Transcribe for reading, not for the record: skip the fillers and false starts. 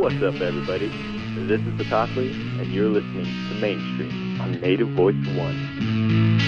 What's up, everybody? This is Satokli, and you're listening to Mainstream on Native Voice One.